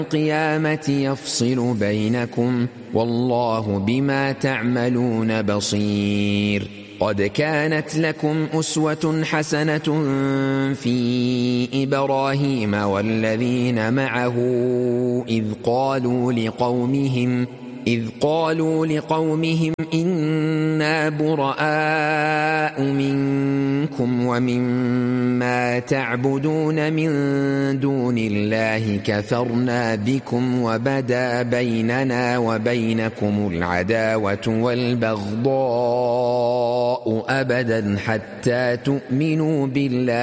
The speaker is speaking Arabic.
القيامة يفصل بينكم والله بما تعملون بصير. قد كانت لكم أسوة حسنة في إبراهيم والذين معه إذ قالوا لقومهم إنا براء منكم ومما تعبدون من دون الله كفرنا بكم وبدا بيننا وبينكم العداوة والبغضاء أبدا حتى تؤمنوا بالله